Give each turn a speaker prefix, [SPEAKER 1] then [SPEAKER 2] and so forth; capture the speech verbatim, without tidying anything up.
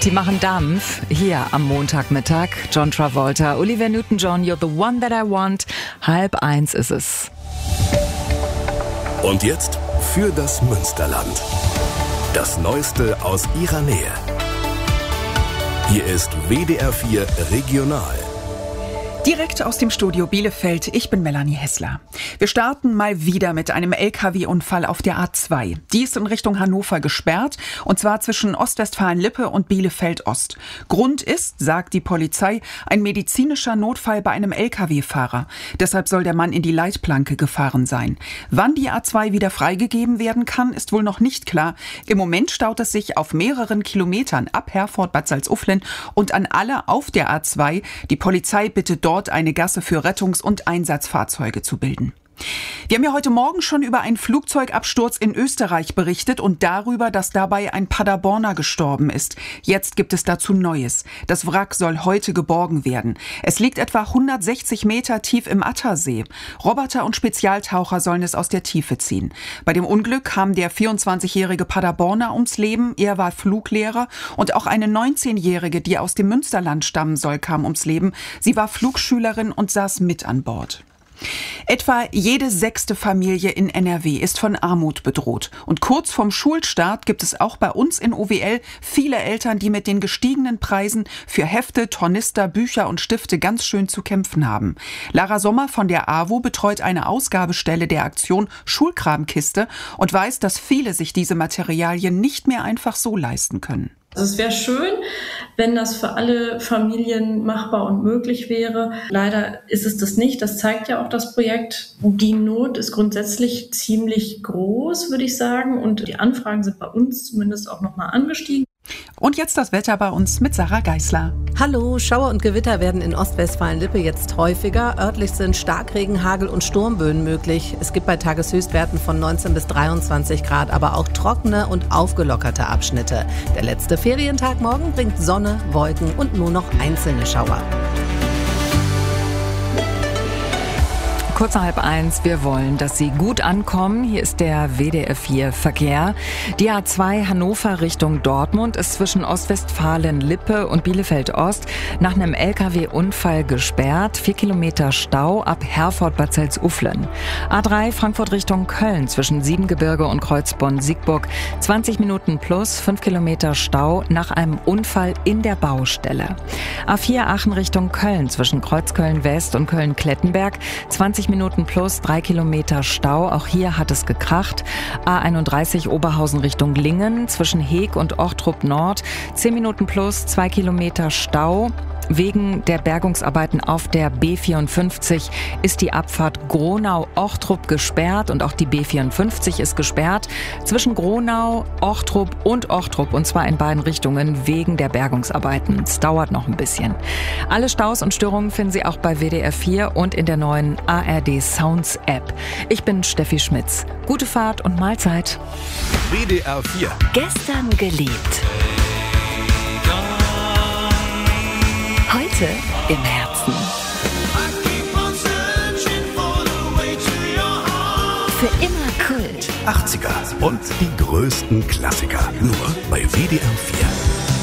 [SPEAKER 1] Sie machen Dampf hier am Montagmittag. John Travolta, Olivia Newton-John, You're the One That I Want. Halb eins ist es.
[SPEAKER 2] Und jetzt für das Münsterland. Das Neueste aus ihrer Nähe. Hier ist W D R vier Regional.
[SPEAKER 3] Direkt aus dem Studio Bielefeld, ich bin Melanie Hessler. Wir starten mal wieder mit einem L K W-Unfall auf der A zwei. Die ist in Richtung Hannover gesperrt, und zwar zwischen Ostwestfalen-Lippe und Bielefeld-Ost. Grund ist, sagt die Polizei, ein medizinischer Notfall bei einem L K W-Fahrer. Deshalb soll der Mann in die Leitplanke gefahren sein. Wann die A zwei wieder freigegeben werden kann, ist wohl noch nicht klar. Im Moment staut es sich auf mehreren Kilometern ab Herford-Bad Salzuflen und an alle auf der A zwei. Die Polizei bittet dort eine Gasse für Rettungs- und Einsatzfahrzeuge zu bilden. Wir haben ja heute Morgen schon über einen Flugzeugabsturz in Österreich berichtet und darüber, dass dabei ein Paderborner gestorben ist. Jetzt gibt es dazu Neues. Das Wrack soll heute geborgen werden. Es liegt etwa hundertsechzig Meter tief im Attersee. Roboter und Spezialtaucher sollen es aus der Tiefe ziehen. Bei dem Unglück kam der vierundzwanzigjährige Paderborner ums Leben. Er war Fluglehrer, und auch eine neunzehnjährige, die aus dem Münsterland stammen soll, kam ums Leben. Sie war Flugschülerin und saß mit an Bord. Etwa jede sechste Familie in N R W ist von Armut bedroht. Und kurz vorm Schulstart gibt es auch bei uns in O W L viele Eltern, die mit den gestiegenen Preisen für Hefte, Tornister, Bücher und Stifte ganz schön zu kämpfen haben. Lara Sommer von der A W O betreut eine Ausgabestelle der Aktion Schulkramkiste und weiß, dass viele sich diese Materialien nicht mehr einfach so leisten können.
[SPEAKER 4] Also es wäre schön, wenn das für alle Familien machbar und möglich wäre. Leider ist es das nicht. Das zeigt ja auch das Projekt. Die Not ist grundsätzlich ziemlich groß, würde ich sagen. Und die Anfragen sind bei uns zumindest auch nochmal angestiegen.
[SPEAKER 3] Und jetzt das Wetter bei uns mit Sarah Geisler.
[SPEAKER 5] Hallo, Schauer und Gewitter werden in Ostwestfalen-Lippe jetzt häufiger. Örtlich sind Starkregen, Hagel und Sturmböen möglich. Es gibt bei Tageshöchstwerten von neunzehn bis dreiundzwanzig Grad, aber auch trockene und aufgelockerte Abschnitte. Der letzte Ferientag morgen bringt Sonne, Wolken und nur noch einzelne Schauer.
[SPEAKER 1] Kurz nach halb eins, wir wollen, dass Sie gut ankommen. Hier ist der W D R vier Verkehr. Die A zwei Hannover Richtung Dortmund ist zwischen Ostwestfalen-Lippe und Bielefeld-Ost nach einem L K W-Unfall gesperrt. Vier Kilometer Stau ab Herford-Bad Salzuflen. A drei Frankfurt Richtung Köln zwischen Siebengebirge und Kreuzbonn-Siegburg. zwanzig Minuten plus, fünf Kilometer Stau nach einem Unfall in der Baustelle. A vier Aachen Richtung Köln zwischen Kreuzköln-West und Köln-Klettenberg. zwanzig Minuten plus, drei Kilometer Stau. Auch hier hat es gekracht. A einunddreißig Oberhausen Richtung Lingen zwischen Heeg und Ochtrup Nord. zehn Minuten plus, zwei Kilometer Stau. Wegen der Bergungsarbeiten auf der B vierundfünfzig ist die Abfahrt Gronau-Ochtrup gesperrt und auch die B vierundfünfzig ist gesperrt zwischen Gronau, Ochtrup und Ochtrup, und zwar in beiden Richtungen wegen der Bergungsarbeiten. Es dauert noch ein bisschen. Alle Staus und Störungen finden Sie auch bei W D R vier und in der neuen A R D Sounds App. Ich bin Steffi Schmitz. Gute Fahrt und Mahlzeit.
[SPEAKER 2] W D R vier.
[SPEAKER 6] Gestern geliebt. Heute im Herzen. Für immer Kult.
[SPEAKER 2] achtziger und die größten Klassiker. Nur bei W D R vier.